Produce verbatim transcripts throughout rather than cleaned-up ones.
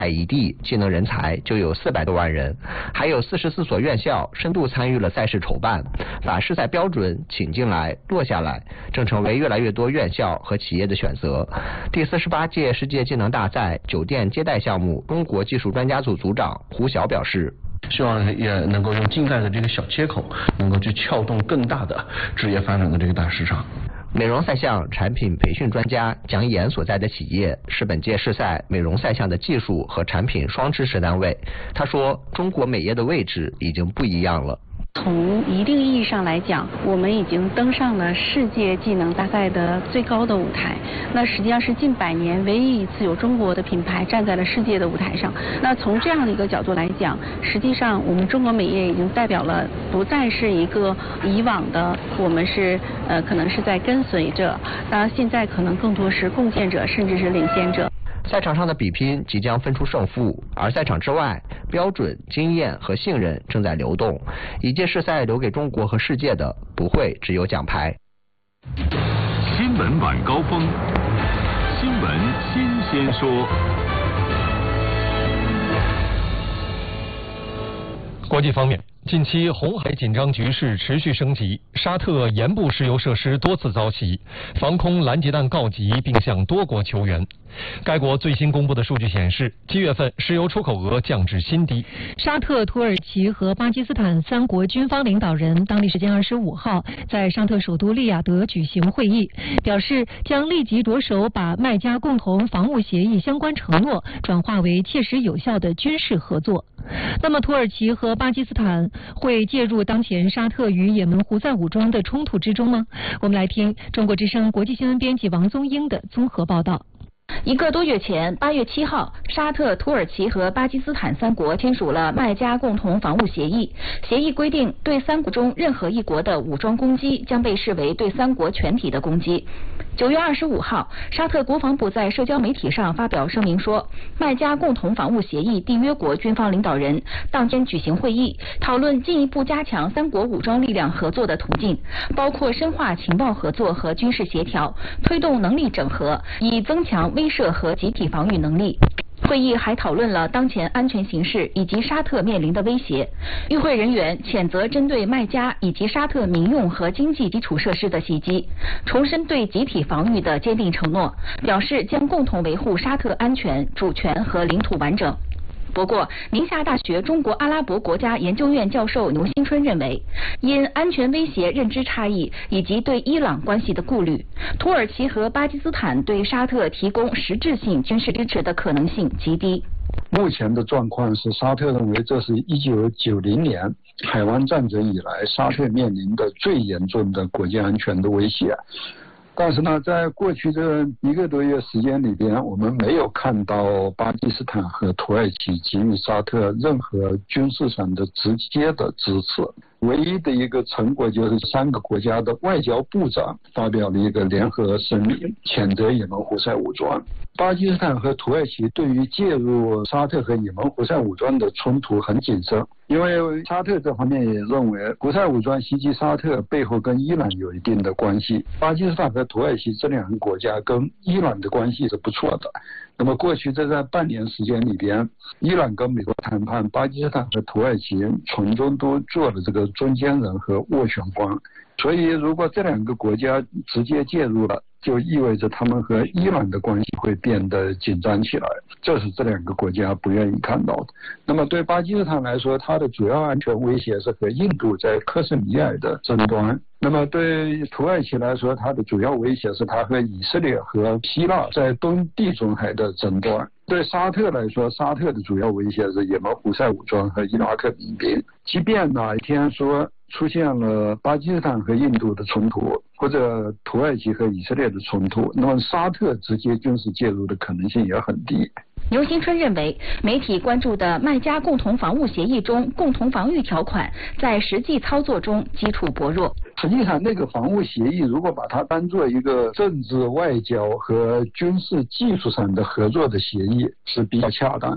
海一地技能人才就有四百多万人，还有四十四所院校深度参与了赛事筹办，把试赛标准请进来落下来，正成为越来越多院校和企业的选择。第四十八届世界技能大赛酒店接待项目中国技术专家组组长胡晓表示， 希望也能够用近代的这个小切口，能够去撬动更大的职业发展的这个大市场。 美容赛项产品培训专家蒋岩所在的企业是本届试赛美容赛项的技术和产品双支持单位。他说，中国美业的位置已经不一样了。 从一定意义上来讲，我们已经登上了世界技能大赛的最高的舞台。那实际上是近百年唯一一次有中国的品牌站在了世界的舞台上。那从这样的一个角度来讲，实际上我们中国美业已经代表了不再是一个以往的我们是呃可能是在跟随着，当然现在可能更多是贡献者，甚至是领先者。 赛场上的比拼即将分出胜负，而赛场之外，标准、经验和信任正在流动。一届世赛留给中国和世界的不会只有奖牌。 新闻晚高峰，新闻新鲜说。 国际方面，近期红海紧张局势持续升级，沙特盐部石油设施多次遭袭，防空拦截弹告急，并向多国求援。该国最新公布的数据显示，七月份石油出口额降至新低。 沙特、土耳其和巴基斯坦三国军方领导人当地时间二十五号在沙特首都利雅得举行会议，表示将立即着手把麦加共同防务协议相关承诺转化为切实有效的军事合作。那么，土耳其和巴基斯坦会介入当前沙特与也门胡塞武装的冲突之中吗？我们来听中国之声国际新闻编辑王宗英的综合报道。 一个多月前，八月七号，沙特、土耳其和巴基斯坦三国签署了麦加共同防务协议。协议规定，对三国中任何一国的武装攻击将被视为对三国全体的攻击。九月二十五号，沙特国防部在社交媒体上发表声明说，麦加共同防务协议缔约国军方领导人当天举行会议，讨论进一步加强三国武装力量合作的途径，包括深化情报合作和军事协调，推动能力整合，以增强威慑和集体防御能力。会议还讨论了当前安全形势以及沙特面临的威胁。与会人员谴责针对麦加以及沙特民用和经济基础设施的袭击，重申对集体防御的坚定承诺，表示将共同维护沙特安全、主权和领土完整。不过，宁夏大学中国阿拉伯国家研究院教授牛新春认为，因安全威胁认知差异以及对伊朗关系的顾虑，土耳其和巴基斯坦对沙特提供实质性军事支持的可能性极低。 目前的状况是，沙特认为这是一九九零年海湾战争以来沙特面临的最严重的国家安全的威胁。但是呢，在过去这一个多月时间里边，我们没有看到巴基斯坦和土耳其给予沙特任何军事上的直接的支持。唯一的一个成果就是三个国家的外交部长发表了一个联合声明，谴责也门胡塞武装。巴基斯坦和土耳其对于介入沙特和也门胡塞武装的冲突很谨慎，因为沙特这方面也认为胡塞武装袭击沙特背后跟伊朗有一定的关系。巴基斯坦和土耳其这两个国家跟伊朗的关系是不错的。那么过去这在半年时间里边，伊朗跟美国谈判，巴基斯坦和土耳其从中都做了这个中间人和斡旋官。所以如果这两个国家直接介入了，就意味着他们和伊朗的关系会变得紧张起来，这是这两个国家不愿意看到的。那么对巴基斯坦来说，它的主要安全威胁是和印度在克什米尔的争端。那么对土耳其来说，它的主要威胁是它和以色列和希腊在东地中海的争端。对沙特来说，沙特的主要威胁是也门胡塞武装和伊拉克民兵。即便哪一天说出现了巴基斯坦和印度的冲突，或者土耳其和以色列的冲突，那么沙特直接军事介入的可能性也很低。 牛新春认为，媒体关注的麦加共同防务协议中共同防御条款在实际操作中基础薄弱。 实际上，那个防务协议如果把它当做一个政治、外交和军事技术上的合作的协议是比较恰当的。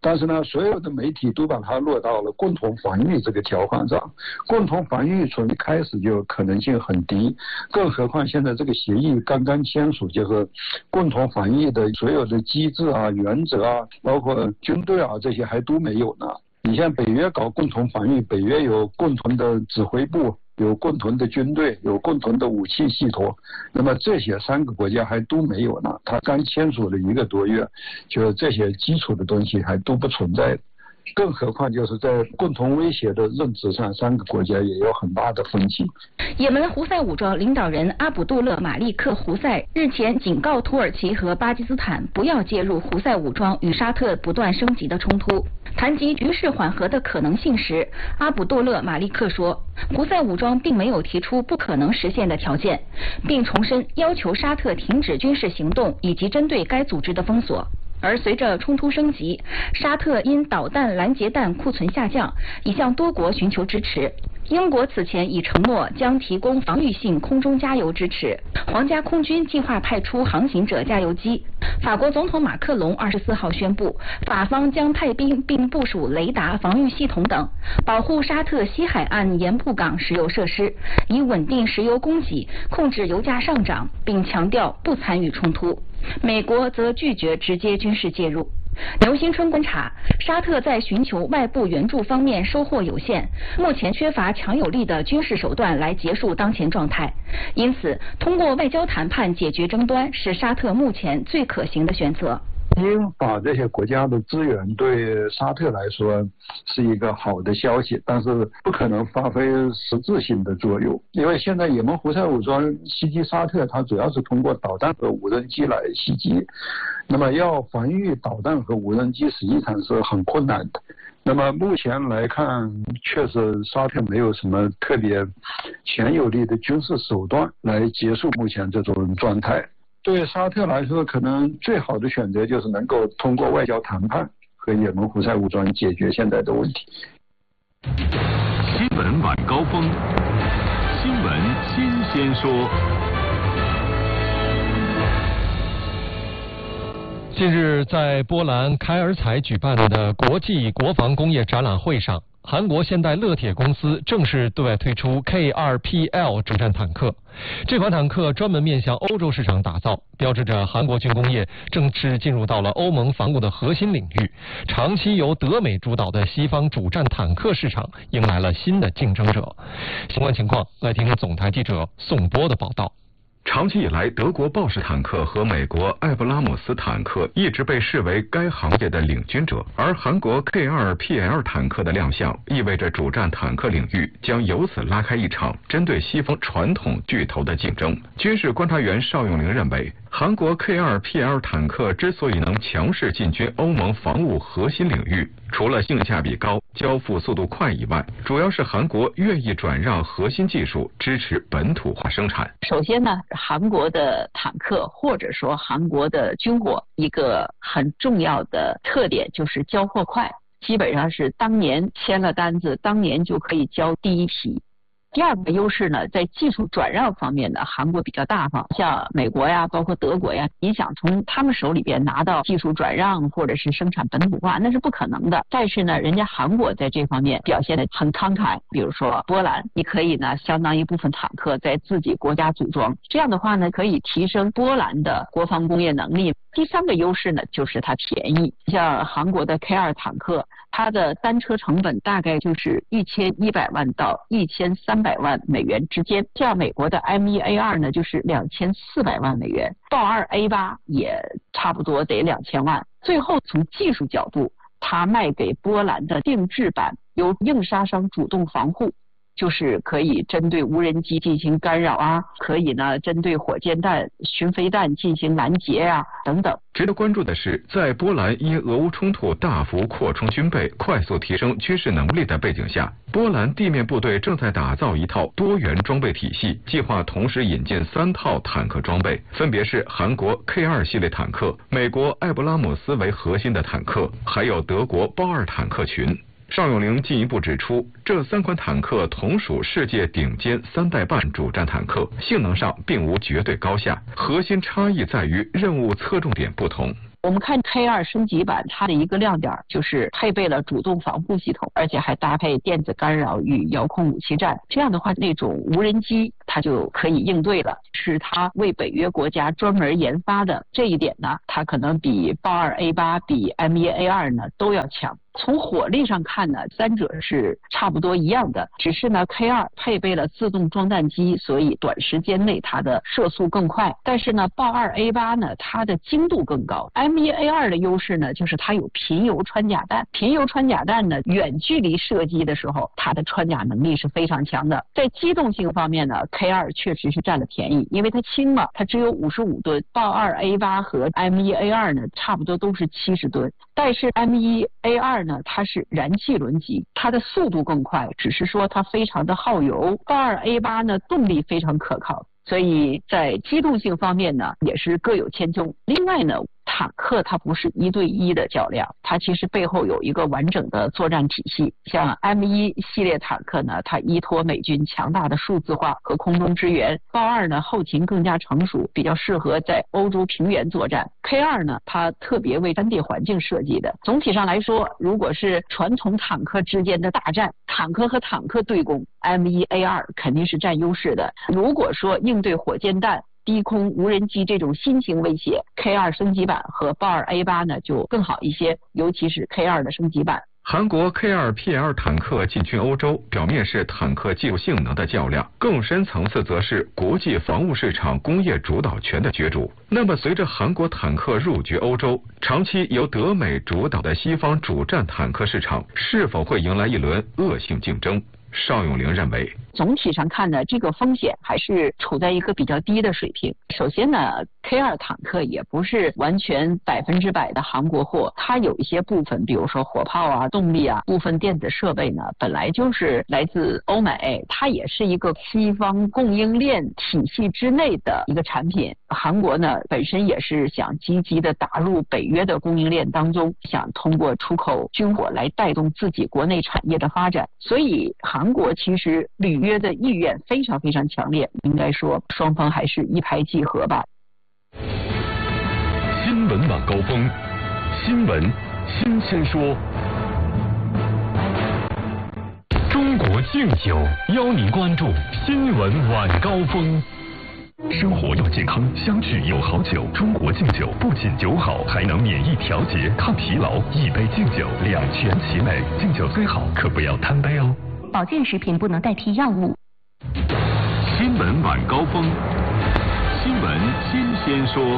但是呢，所有的媒体都把它落到了共同防御这个条款上。共同防御从一开始就可能性很低，更何况现在这个协议刚刚签署，就是共同防御的所有的机制啊、原则啊，包括军队啊这些还都没有呢。你像北约搞共同防御，北约有共同的指挥部，有共同的军队，有共同的武器系统，那么这些三个国家还都没有呢。他刚签署了一个多月，就这些基础的东西还都不存在，更何况就是在共同威胁的认知上，三个国家也有很大的分歧。 也门胡塞武装领导人阿卜杜勒·马利克·胡塞日前警告土耳其和巴基斯坦不要介入胡塞武装与沙特不断升级的冲突。谈及局势缓和的可能性时，阿卜杜勒·马利克说，胡塞武装并没有提出不可能实现的条件，并重申要求沙特停止军事行动以及针对该组织的封锁。而随着冲突升级，沙特因导弹拦截弹库存下降，已向多国寻求支持。英国此前已承诺将提供防御性空中加油支持，皇家空军计划派出航行者加油机。法国总统马克龙二十四号宣布，法方将派兵并部署雷达防御系统等，保护沙特西海岸盐步港石油设施，以稳定石油供给，控制油价上涨，并强调不参与冲突。美国则拒绝直接军事介入。刘新春观察，沙特在寻求外部援助方面收获有限，目前缺乏强有力的军事手段来结束当前状态，因此通过外交谈判解决争端是沙特目前最可行的选择。 英法这些国家的支援对沙特来说是一个好的消息，但是不可能发挥实质性的作用，因为现在也门胡塞武装袭击沙特，它主要是通过导弹和无人机来袭击，那么要防御导弹和无人机实际上是很困难的。那么目前来看，确实沙特没有什么特别强有力的军事手段来结束目前这种状态。对沙特来说，可能最好的选择就是能够通过外交谈判和也门胡塞武装解决现在的问题。 新闻晚高峰，新闻新鲜说。 近日，在波兰凯尔采举办的国际国防工业展览会上，韩国现代乐铁公司正式对外推出 K 二 P L 主战坦克。这款坦克专门面向欧洲市场打造，标志着韩国军工业正式进入到了欧盟防务的核心领域。长期由德美主导的西方主战坦克市场迎来了新的竞争者。相关情况，来听总台记者宋波的报道。 长期以来，德国豹式坦克和美国艾布拉姆斯坦克一直被视为该行业的领军者，而韩国 K 二 P L 坦克的亮相，意味着主战坦克领域将由此拉开一场针对西方传统巨头的竞争。军事观察员邵永玲认为，韩国 K 二 P L 坦克之所以能强势进军欧盟防务核心领域，除了性价比高、交付速度快以外，主要是韩国愿意转让核心技术，支持本土化生产。 首先呢，韩国的坦克或者说韩国的军火一个很重要的特点就是交货快，基本上是当年签了单子，当年就可以交第一批。第二个优势呢，在技术转让方面呢，韩国比较大方，像美国呀，包括德国呀，你想从他们手里边拿到技术转让或者是生产本土化，那是不可能的。但是呢，人家韩国在这方面表现得很慷慨，比如说波兰，你可以呢相当一部分坦克在自己国家组装，这样的话呢，可以提升波兰的国防工业能力。第三个优势呢，就是它便宜，像韩国的 K 二 坦克，它的单车成本大概就是一千一百万到一千三百万美元之间，像美国的 M 一 A 二 呢，就是两千四百万美元，豹二 A 八 也差不多得两千万。最后从技术角度，它卖给波兰的定制版由硬杀伤主动防护，就是可以针对无人机进行干扰啊，可以呢针对火箭弹、巡飞弹进行拦截啊等等。 值得关注的是，在波兰因俄乌冲突大幅扩充军备、快速提升军事能力的背景下，波兰地面部队正在打造一套多元装备体系，计划同时引进三套坦克装备，分别是韩国 K 二 系列坦克、美国艾布拉姆斯为核心的坦克，还有德国豹二坦克群。邵永玲进一步指出，这三款坦克同属世界顶尖三代半主战坦克，性能上并无绝对高下，核心差异在于任务侧重点不同。 我们看 K 二 升级版，它的一个亮点就是配备了主动防护系统，而且还搭配电子干扰与遥控武器站。这样的话，那种无人机它就可以应对了，是它为北约国家专门研发的。这一点呢，它可能比豹二 A 八、比 M 一 A 二 呢都要强。从火力上看呢，三者是差不多一样的，只是呢 K 二 配备了自动装弹机，所以短时间内它的射速更快。但是呢，豹二 A 八 呢，它的精度更高。M 一 A 二 的优势呢，就是它有贫铀穿甲弹。贫铀穿甲弹呢，远距离射击的时候，它的穿甲能力是非常强的。在机动性方面呢 ，K 二 确实是占了便宜，因为它轻嘛，它只有五十五吨。豹二 A 八 和 M 一 A 二 呢，差不多都是七十吨。但是 M 一 A 二 呢，它是燃气轮机，它的速度更快，只是说它非常的耗油。豹二 A 八 呢，动力非常可靠，所以在机动性方面呢，也是各有千秋。另外呢，坦克它不是一对一的较量，它其实背后有一个完整的作战体系。像 M 一 系列坦克呢，它依托美军强大的数字化和空中支援；豹二呢，后勤更加成熟，比较适合在欧洲平原作战。K 二呢，它特别为山地环境设计的。总体上来说，如果是传统坦克之间的大战，坦克和坦克对攻 ，M 一 A 二 肯定是占优势的。如果说应对火箭弹、低空无人机这种新型威胁 ，K 二 升级版和豹二 A 八 呢就更好一些，尤其是 K 二 的升级版。 韩国 K 二 P L 坦克进军欧洲，表面是坦克技术性能的较量，更深层次则是国际防务市场工业主导权的角逐。那么，随着韩国坦克入局欧洲，长期由德美主导的西方主战坦克市场是否会迎来一轮恶性竞争？邵永玲认为， 总体上看呢，这个风险还是处在一个比较低的水平。首先呢 ，K 二 坦克也不是完全百分之百的韩国货，它有一些部分，比如说火炮啊、动力啊、部分电子设备呢，本来就是来自欧美，它也是一个西方供应链体系之内的一个产品。韩国呢，本身也是想积极的打入北约的供应链当中，想通过出口军火来带动自己国内产业的发展。所以韩国其实履约的意愿非常非常强烈，应该说双方还是一拍即合吧。 新闻晚高峰，新闻新鲜说。中国敬酒邀您关注新闻晚高峰。生活要健康，相聚有好酒。中国敬酒不仅酒好，还能免疫调节、抗疲劳。一杯敬酒，两全其美。敬酒虽好，可不要贪杯哦。 保健食品不能代替药物。 新闻晚高峰，新闻新鲜说。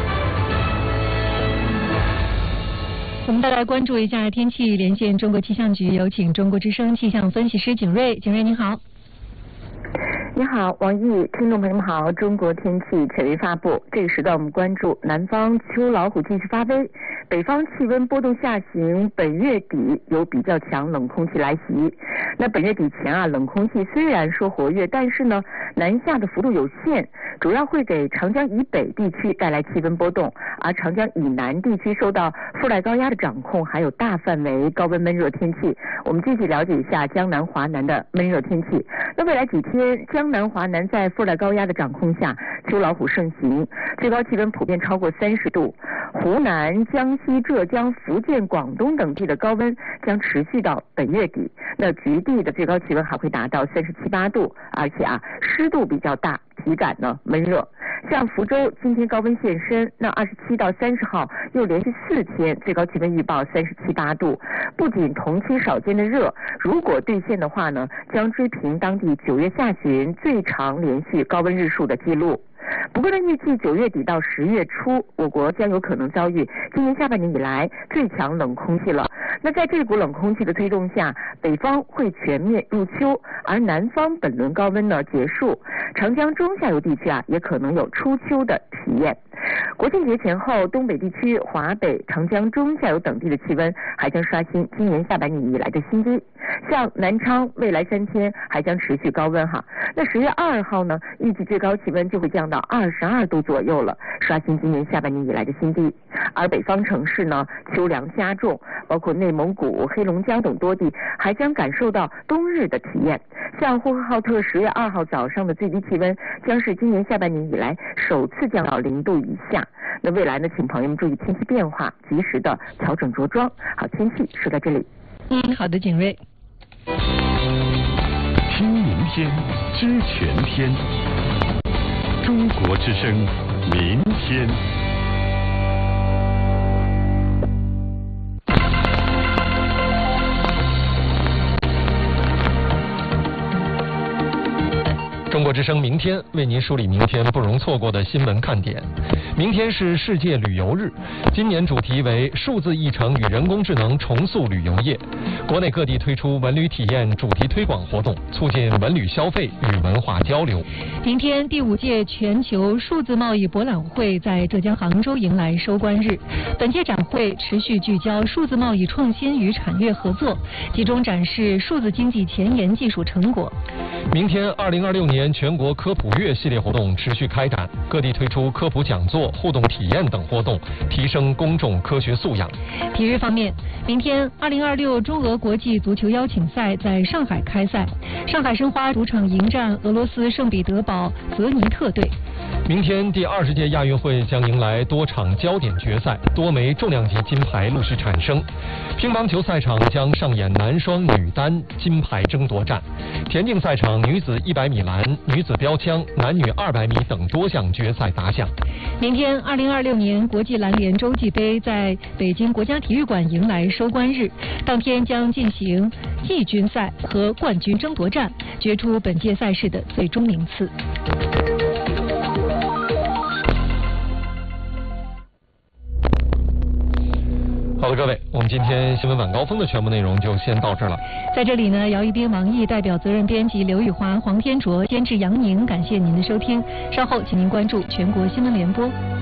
我们再来关注一下天气，连线中国气象局，有请中国之声气象分析师景瑞。景瑞您好。 你好，王毅，听众朋友们好。中国天气权威发布，这个时段我们关注南方秋老虎继续发威，北方气温波动下行，本月底有比较强冷空气来袭。那本月底前啊，冷空气虽然说活跃，但是呢，南下的幅度有限，主要会给长江以北地区带来气温波动，而长江以南地区受到副带高压的掌控，还有大范围高温闷热天气。我们继续了解一下江南华南的闷热天气。那未来几天，江南华南在副带高压的掌控下，秋老虎盛行，最高气温普遍超过三十度。湖南、江西、浙江、福建、广东等地的高温将持续到本月底，那局地的最高气温还会达到三十七八度，而且啊湿度比较大，体感呢闷热。像福州今天高温现身，那二十七到三十号又连续四天最高气温预报三十七八度，不仅同期少见的热，如果兑现的话呢，将追平当地九月下旬最长连续高温日数的记录。不过呢，预计九月底到十月初，我国将有可能遭遇今年下半年以来最强冷空气了。那在这股冷空气的推动下，北方会全面入秋，而南方本轮高温呢结束，长江中下游地区啊也可能有初秋的体验。国庆节前后，东北地区、华北、长江中下游等地的气温还将刷新今年下半年以来的新低。像南昌未来三天还将持续高温哈。那十月二号呢，预计最高气温就会降到二十二度左右了，刷新今年下半年以来的新低。而北方城市呢，秋凉加重，包括内蒙古、黑龙江等多地还将感受到冬日的体验。像呼和浩特十月二号早上的最低气温将是今年下半年以来首次降到零度以下。那未来呢，请朋友们注意天气变化，及时的调整着装。好，天气说到这里。 嗯，好的，景睿。 听明天，知全天。中国之声，明天。 中国之声明天为您梳理明天不容错过的新闻看点。明天是世界旅游日，今年主题为数字议程与人工智能重塑旅游业。国内各地推出文旅体验主题推广活动，促进文旅消费与文化交流。 明天第五届全球数字贸易博览会在浙江杭州迎来收官日。本届展会持续聚焦数字贸易创新与产业合作，集中展示数字经济前沿技术成果。 明天二零二六年全国科普月系列活动持续开展，各地推出科普讲座、互动体验等活动，提升公众科学素养。 体育方面，明天二零二六中俄国际足球邀请赛在上海开赛，上海申花主场迎战俄罗斯圣彼得堡泽尼特队。 明天第二十届亚运会将迎来多场焦点决赛，多枚重量级金牌陆续产生。乒乓球赛场将上演男双、女单金牌争夺战，田径赛场女子一百米栏、女子标枪、男女二百米等多项决赛打响。 明天二零二六年国际篮联洲际杯在北京国家体育馆迎来收官日，当天将进行季军赛和冠军争夺战，决出本届赛事的最终名次。 好了，各位，我们今天新闻晚高峰的全部内容就先到这儿了。 在这里呢，姚一斌、王毅代表责任编辑刘宇华、黄天卓、监制杨宁，感谢您的收听。稍后请您关注全国新闻联播。